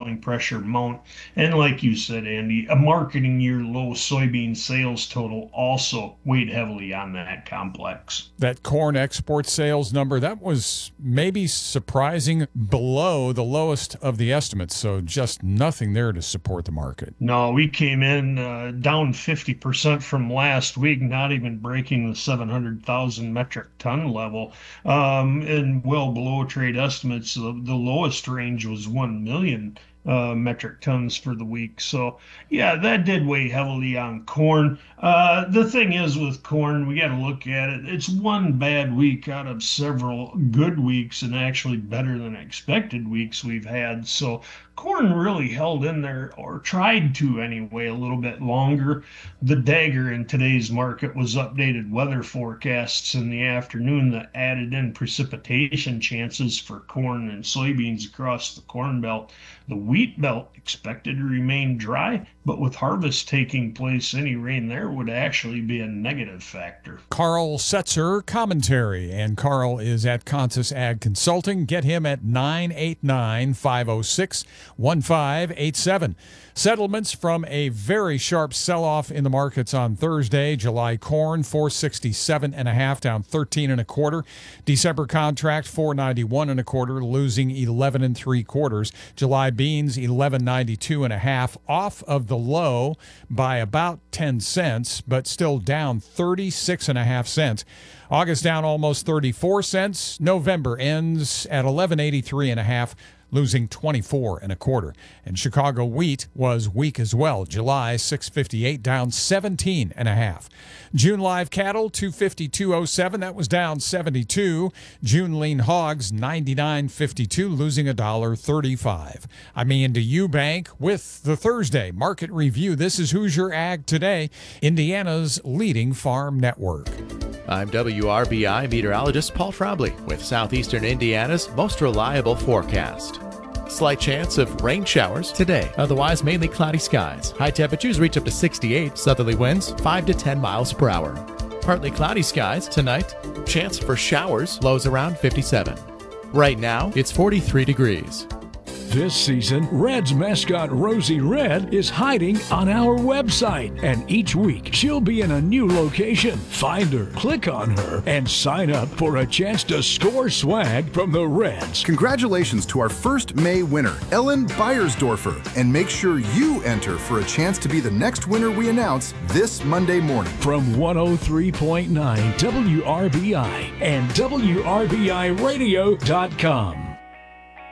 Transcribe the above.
selling pressure mount. And like you said, Andy, a marketing year low soybean sales total also weighed heavily on that complex. That corn export sales number, that was maybe surprising below the lowest of the estimates, so just nothing there to support the market. No, we came in down 50% from last week, not even breaking the 700,000 metric ton level, and well below trade estimates. The lowest range was 1 million metric tons for the week. So, yeah, that did weigh heavily on corn. The thing is with corn, we got to look at it. It's one bad week out of several good weeks and actually better than expected weeks we've had. So, corn really held in there, or tried to anyway, a little bit longer. The dagger in today's market was updated weather forecasts in the afternoon that added in precipitation chances for corn and soybeans across the corn belt. The wheat belt expected to remain dry, but with harvest taking place, any rain there would actually be a negative factor. Carl Setzer commentary, and Carl is at Consus Ag Consulting. Get him at 989-506-1587. Settlements from a very sharp sell-off in the markets on Thursday. July corn, 467.5, down 13.25. December contract, 491.25, losing 11.75. July beans, 1192.5, off of the low by about 10 cents, but still down 36.5 cents. August down almost 34 cents. November ends at 1183.5. Losing 24.25. And Chicago wheat was weak as well. July 658, down 17.5. June live cattle 252.07, that was down 72. June lean hogs 99.52, losing $1.35. I'm Andy Eubank with the Thursday Market Review. This is Hoosier Ag Today, Indiana's leading farm network. I'm WRBI meteorologist Paul Trombley with Southeastern Indiana's most reliable forecast. Slight chance of rain showers today. Otherwise, mainly cloudy skies. High temperatures reach up to 68. Southerly winds 5 to 10 miles per hour. Partly cloudy skies tonight. Chance for showers. Lows around 57. Right now, it's 43 degrees. This season, Red's mascot Rosie Red is hiding on our website, and each week she'll be in a new location. Find her, click on her, and sign up for a chance to score swag from the Reds. Congratulations to our first May winner, Ellen Beiersdorfer, and make sure you enter for a chance to be the next winner we announce this Monday morning. From 103.9 WRBI and WRBIRadio.com.